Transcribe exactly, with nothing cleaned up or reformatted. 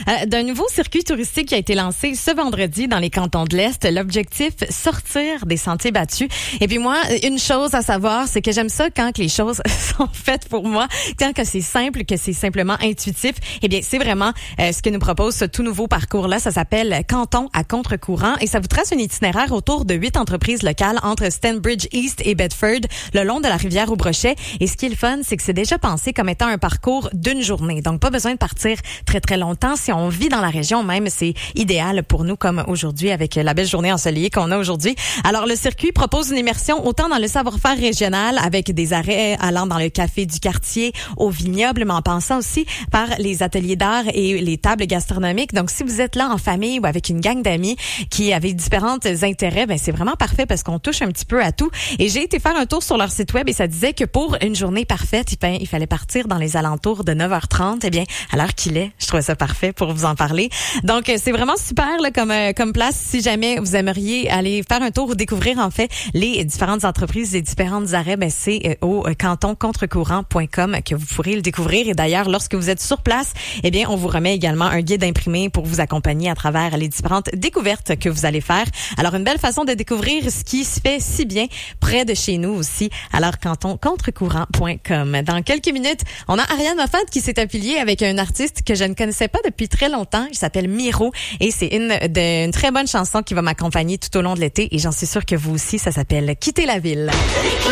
Euh, d'un nouveau circuit touristique qui a été lancé ce vendredi dans les cantons de l'Est. L'objectif, sortir des sentiers battus. Et puis moi, une chose à savoir, c'est que j'aime ça quand que les choses sont faites pour moi, quand que c'est simple, que c'est simplement intuitif. Eh bien, c'est vraiment euh, ce que nous propose ce tout nouveau parcours-là. Ça s'appelle Canton à contre-courant et ça vous trace un itinéraire autour de huit entreprises locales entre Stanbridge East et Bedford, le long de la rivière au Brochet. Et ce qui est le fun, c'est que c'est déjà pensé comme étant un parcours d'une journée. Donc, pas besoin de partir très, très longtemps. Si on vit dans la région même, c'est idéal pour nous comme aujourd'hui avec la belle journée ensoleillée qu'on a aujourd'hui. Alors, le circuit propose une immersion autant dans le savoir-faire régional avec des arrêts allant dans le café du quartier, au vignoble, mais en pensant aussi par les ateliers d'art et les tables gastronomiques. Donc, si vous êtes là en famille ou avec une gang d'amis qui avaient différents intérêts, ben c'est vraiment parfait parce qu'on touche un petit peu à tout. Et j'ai été faire un tour sur leur site web et ça disait que pour une journée parfaite, ben, il fallait partir dans les alentours de neuf heures trente. Eh bien, à l'heure qu'il est, je trouvais ça parfait pour vous en parler. Donc, c'est vraiment super là, comme euh, comme place. Si jamais vous aimeriez aller faire un tour ou découvrir en fait les différentes entreprises et différentes arrêts, ben c'est euh, au canton contre courant point com que vous pourrez le découvrir. Et d'ailleurs, lorsque vous êtes sur place, eh bien, on vous remet également un guide imprimé pour vous accompagner à travers les différentes découvertes que vous allez faire. Alors, une belle façon de découvrir ce qui se fait si bien près de chez nous aussi. Alors, canton contre courant point com. Dans quelques minutes, on a Ariane Moffat qui s'est affiliée avec un artiste que je ne connaissais pas depuis très longtemps. Il s'appelle Miro et c'est une, de, une très bonne chanson qui va m'accompagner tout au long de l'été et j'en suis sûre que vous aussi, ça s'appelle Quitter la ville.